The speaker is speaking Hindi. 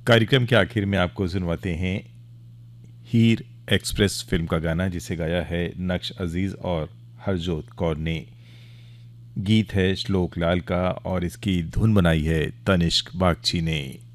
कार्यक्रम के आखिर में आपको सुनवाते हैं हीर एक्सप्रेस फिल्म का गाना, जिसे गाया है नक्श अजीज और हरजोत कौर ने। गीत है श्लोक लाल का और इसकी धुन बनाई है तनिष्क बागची ने।